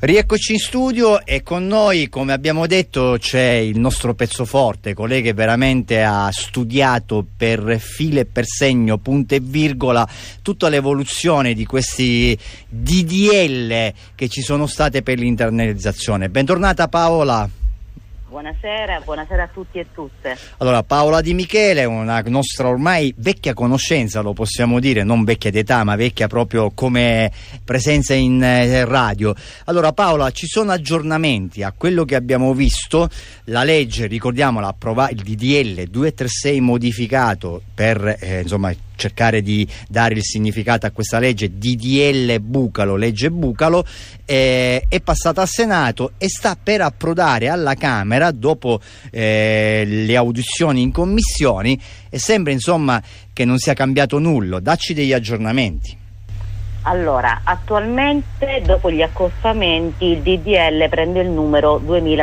Rieccoci in studio e con noi, come abbiamo detto, c'è il nostro pezzo forte, colei che veramente ha studiato per filo e per segno, punto e virgola, tutta l'evoluzione di questi DDL che ci sono state per l'internalizzazione. Bentornata Paola. Buonasera a tutti e tutte. Allora, Paola Di Michele, una nostra ormai vecchia conoscenza, lo possiamo dire, non vecchia d'età, ma vecchia proprio come presenza in radio. Allora Paola, ci sono aggiornamenti a quello che abbiamo visto, la legge, ricordiamola, il DDL 236 modificato per cercare di dare il significato a questa legge, DDL Bucalo, legge Bucalo, è passata al Senato e sta per approdare alla Camera dopo le audizioni in commissioni, e sembra che non sia cambiato nulla. Dacci degli aggiornamenti. Allora, attualmente dopo gli accorpamenti il DDL prende il numero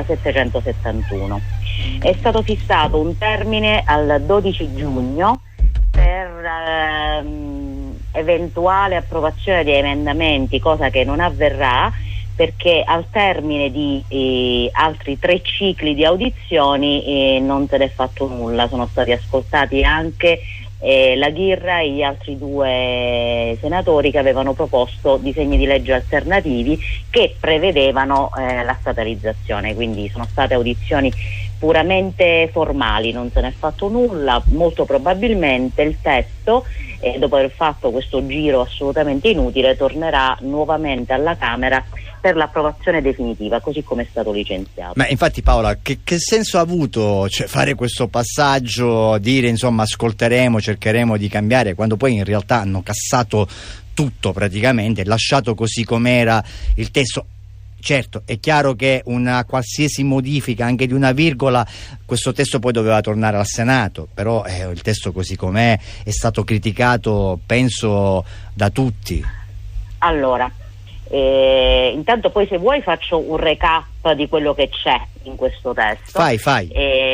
2771. È stato fissato un termine al 12 giugno per eventuale approvazione di emendamenti, cosa che non avverrà perché al termine di altri 3 cicli di audizioni non se n'è fatto nulla. Sono stati ascoltati anche la Ghirra e gli altri 2 senatori che avevano proposto disegni di legge alternativi che prevedevano la statalizzazione, quindi sono state audizioni puramente formali, non se n'è fatto nulla. Molto probabilmente il testo, dopo aver fatto questo giro assolutamente inutile, tornerà nuovamente alla Camera per l'approvazione definitiva, così come è stato licenziato. Ma infatti Paola, che senso ha avuto fare questo passaggio, dire ascolteremo, cercheremo di cambiare, quando poi in realtà hanno cassato tutto praticamente, lasciato così com'era il testo? Certo, è chiaro che una qualsiasi modifica, anche di una virgola, questo testo poi doveva tornare al Senato, però il testo così com'è è stato criticato, penso, da tutti. Allora, intanto poi se vuoi faccio un recap di quello che c'è in questo testo. Fai.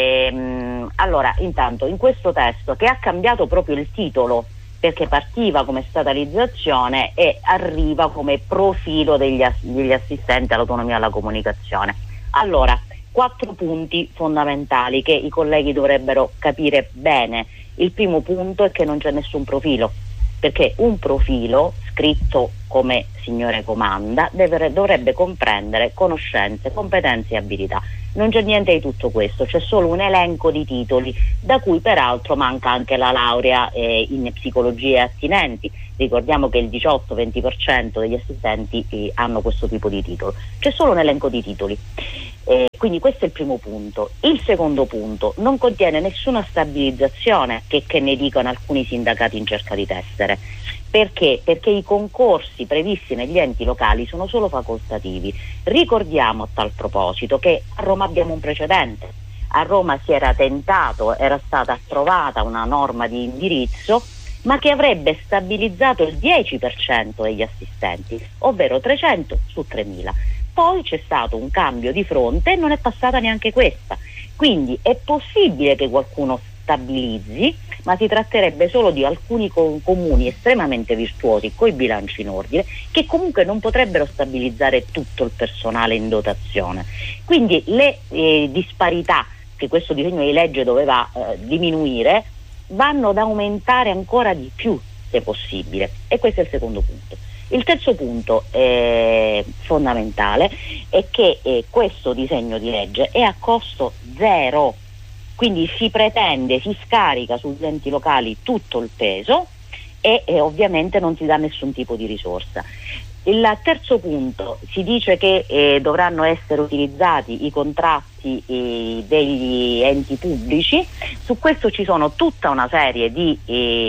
Allora, intanto in questo testo, che ha cambiato proprio il titolo, perché partiva come statalizzazione e arriva come profilo degli assistenti all'autonomia alla comunicazione. Allora, 4 punti fondamentali che i colleghi dovrebbero capire bene. Il primo punto è che non c'è nessun profilo, perché un profilo scritto come Signore comanda dovrebbe comprendere conoscenze, competenze e abilità. Non c'è niente di tutto questo, c'è solo un elenco di titoli, da cui peraltro manca anche la laurea in psicologie attinenti. Ricordiamo che il 18-20% degli assistenti hanno questo tipo di titolo. C'è solo un elenco di titoli. Quindi questo è il primo punto. Il secondo punto: non contiene nessuna stabilizzazione, che ne dicono alcuni sindacati in cerca di tessere. Perché? Perché i concorsi previsti negli enti locali sono solo facoltativi. Ricordiamo a tal proposito che a Roma abbiamo un precedente. A Roma si era tentato, era stata approvata una norma di indirizzo, ma che avrebbe stabilizzato il 10% degli assistenti, ovvero 300 su 3.000. Poi c'è stato un cambio di fronte e non è passata neanche questa. Quindi è possibile che qualcuno stabilizzi, ma si tratterebbe solo di alcuni comuni estremamente virtuosi, coi bilanci in ordine, che comunque non potrebbero stabilizzare tutto il personale in dotazione. Quindi le disparità che questo disegno di legge doveva diminuire vanno ad aumentare ancora di più, se possibile, e questo è il secondo punto. Il terzo punto fondamentale è che questo disegno di legge è a costo zero, quindi si scarica sugli enti locali tutto il peso e ovviamente non si dà nessun tipo di risorsa. Il terzo punto: si dice che dovranno essere utilizzati i contratti degli enti pubblici. Su questo ci sono tutta una serie di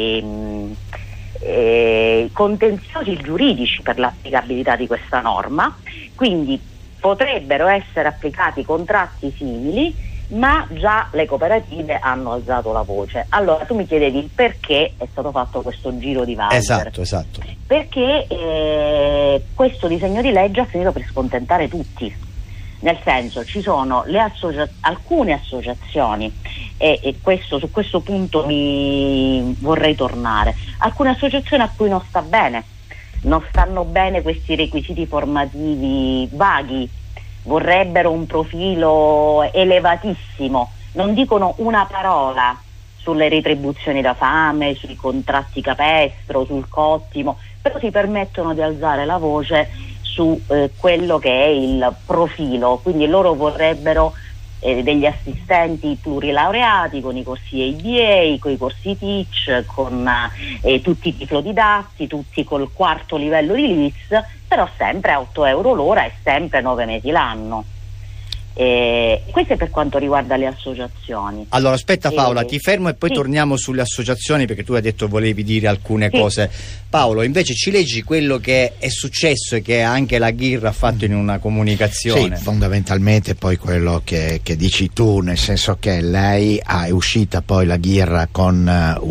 contenziosi giuridici per l'applicabilità di questa norma, quindi potrebbero essere applicati contratti simili, ma già le cooperative hanno alzato la voce. Allora tu mi chiedevi perché è stato fatto questo giro di valzer. Esatto. Perché questo disegno di legge ha finito per scontentare tutti, nel senso, ci sono alcune associazioni e su questo punto mi vorrei tornare, alcune associazioni a cui non sta bene non stanno bene questi requisiti formativi vaghi, vorrebbero un profilo elevatissimo, non dicono una parola sulle retribuzioni da fame, sui contratti capestro, sul cottimo, però si permettono di alzare la voce su quello che è il profilo. Quindi loro vorrebbero degli assistenti plurilaureati con i corsi ABA, con i corsi TEACH, con tutti i tiflodidatti, tutti col 4º livello di LIS, però sempre a 8 euro l'ora e sempre 9 mesi l'anno. Questo è per quanto riguarda le associazioni. Allora aspetta Paola, ti fermo e poi sì, torniamo sulle associazioni, perché tu hai detto volevi dire alcune cose. Paolo, invece ci leggi quello che è successo e che anche la Ghirra ha fatto in una comunicazione. Sì, fondamentalmente poi quello che dici tu, nel senso che lei è uscita poi la Ghirra con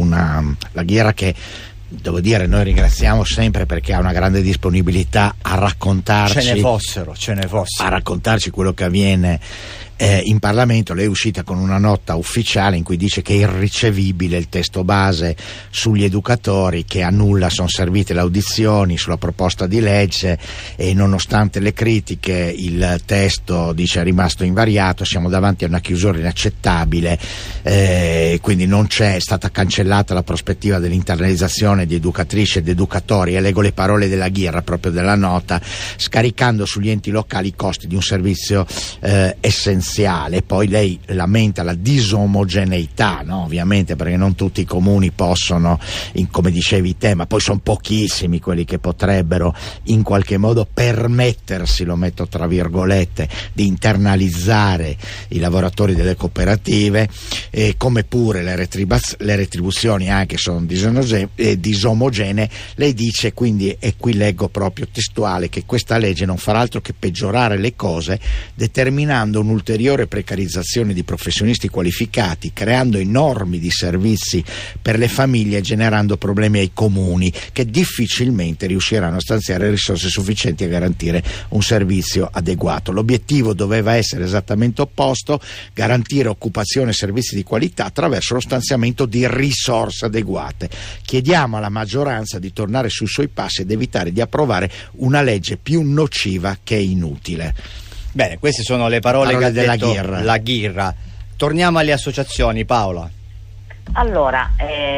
la Ghirra che, devo dire, noi ringraziamo sempre perché ha una grande disponibilità a raccontarci, ce ne fossero. a raccontarci quello che avviene in Parlamento. Lei è uscita con una nota ufficiale in cui dice che è irricevibile il testo base sugli educatori, che a nulla sono servite le audizioni sulla proposta di legge e nonostante le critiche il testo, dice, è rimasto invariato. Siamo davanti a una chiusura inaccettabile, quindi non è stata cancellata la prospettiva dell'internalizzazione di educatrici ed educatori, e leggo le parole della Ghirra proprio della nota: scaricando sugli enti locali i costi di un servizio essenziale. Poi lei lamenta la disomogeneità, no? Ovviamente, perché non tutti i comuni possono, come dicevi te, ma poi sono pochissimi quelli che potrebbero in qualche modo permettersi, lo metto tra virgolette, di internalizzare i lavoratori delle cooperative, come pure le retribuzioni anche sono disomogenee. Lei dice quindi, e qui leggo proprio testuale, che questa legge non farà altro che peggiorare le cose, determinando un'ulteriore precarizzazione di professionisti qualificati, creando enormi disservizi per le famiglie e generando problemi ai comuni, che difficilmente riusciranno a stanziare risorse sufficienti a garantire un servizio adeguato. L'obiettivo doveva essere esattamente opposto: garantire occupazione e servizi di qualità attraverso lo stanziamento di risorse adeguate. Chiediamo alla maggioranza di tornare sui suoi passi ed evitare di approvare una legge più nociva che inutile. Bene, queste sono le parole che ha della detto Ghirra. la Ghirra. Torniamo alle associazioni, Paola. Allora,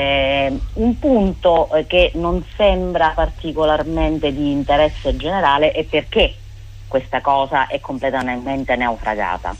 un punto che non sembra particolarmente di interesse generale è perché questa cosa è completamente naufragata.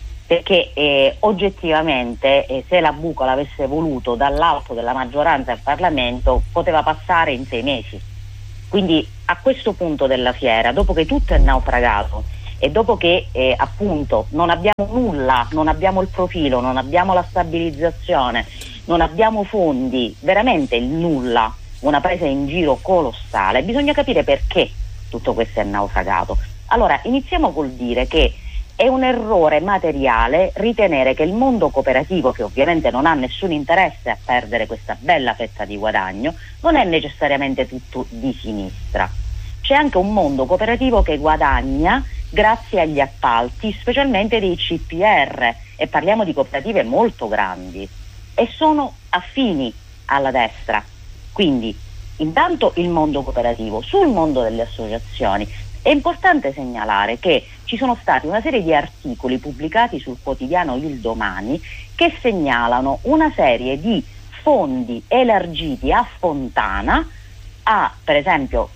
Perché oggettivamente se la Bucco l'avesse voluto dall'alto della maggioranza al Parlamento, poteva passare in 6 mesi. Quindi a questo punto della fiera, dopo che tutto è naufragato e dopo che appunto non abbiamo nulla, non abbiamo il profilo, non abbiamo la stabilizzazione, non abbiamo fondi, veramente il nulla, una presa in giro colossale, bisogna capire perché tutto questo è naufragato. Allora, iniziamo col dire che è un errore materiale ritenere che il mondo cooperativo, che ovviamente non ha nessun interesse a perdere questa bella fetta di guadagno, non è necessariamente tutto di sinistra. C'è anche un mondo cooperativo che guadagna grazie agli appalti, specialmente dei CPR, e parliamo di cooperative molto grandi, e sono affini alla destra. Quindi, intanto il mondo cooperativo. Sul mondo delle associazioni è importante segnalare che ci sono stati una serie di articoli pubblicati sul quotidiano Il Domani che segnalano una serie di fondi elargiti a Fontana, per esempio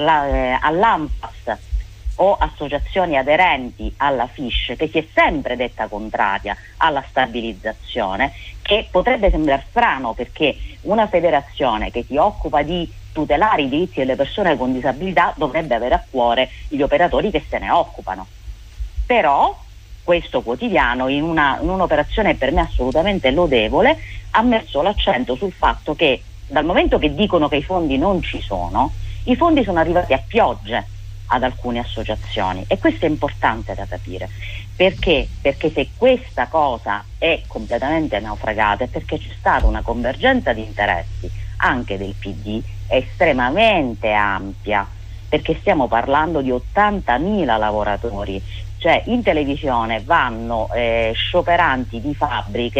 all'ANPAS o associazioni aderenti alla FISH, che si è sempre detta contraria alla stabilizzazione, che potrebbe sembrare strano perché una federazione che si occupa di tutelare i diritti delle persone con disabilità dovrebbe avere a cuore gli operatori che se ne occupano. Però questo quotidiano, in un'operazione per me assolutamente lodevole, ha messo l'accento sul fatto che dal momento che dicono che i fondi non ci sono, i fondi sono arrivati a piogge ad alcune associazioni, e questo è importante da capire. Perché? Perché se questa cosa è completamente naufragata è perché c'è stata una convergenza di interessi anche del PD estremamente ampia, perché stiamo parlando di 80.000 lavoratori, cioè in televisione vanno scioperanti di fabbriche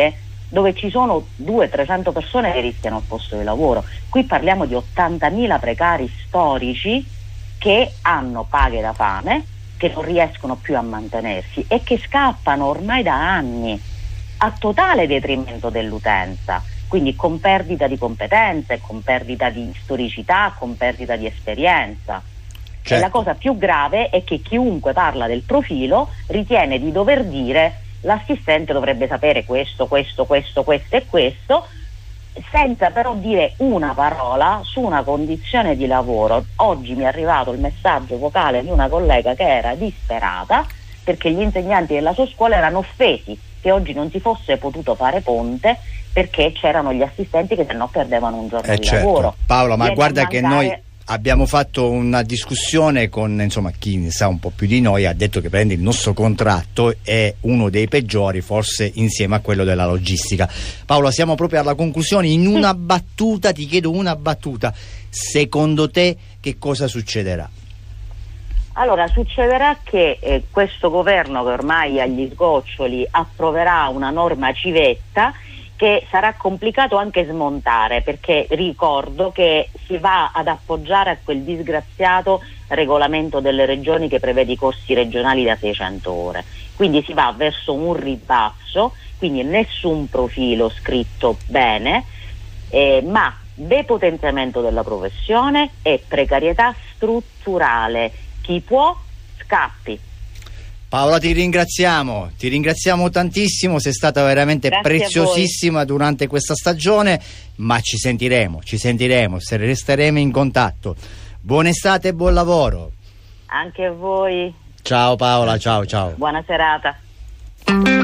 dove ci sono 200-300 persone che rischiano il posto di lavoro. Qui parliamo di 80.000 precari storici che hanno paghe da fame, che non riescono più a mantenersi e che scappano ormai da anni, a totale detrimento dell'utenza, quindi con perdita di competenze, con perdita di storicità, con perdita di esperienza. Certo. E la cosa più grave è che chiunque parla del profilo ritiene di dover dire l'assistente dovrebbe sapere questo e questo, senza però dire una parola su una condizione di lavoro. Oggi mi è arrivato il messaggio vocale di una collega che era disperata perché gli insegnanti della sua scuola erano offesi che oggi non si fosse potuto fare ponte perché c'erano gli assistenti che se no perdevano un giorno di lavoro. Paola, ma guarda che noi abbiamo fatto una discussione con chi ne sa un po' più di noi, ha detto che prende il nostro contratto è uno dei peggiori, forse insieme a quello della logistica. Paola, siamo proprio alla conclusione. In una battuta, ti chiedo una battuta, secondo te che cosa succederà? Allora, succederà che questo governo, che ormai agli sgoccioli, approverà una norma civetta che sarà complicato anche smontare, perché ricordo che si va ad appoggiare a quel disgraziato regolamento delle regioni che prevede i corsi regionali da 600 ore. Quindi si va verso un ribasso, quindi nessun profilo scritto bene, ma depotenziamento della professione e precarietà strutturale. Chi può, scappi. Paola, ti ringraziamo tantissimo, sei stata veramente preziosissima durante questa stagione, ma ci sentiremo, resteremo in contatto. Buona estate e buon lavoro. Anche a voi. Ciao Paola, ciao. Buona serata.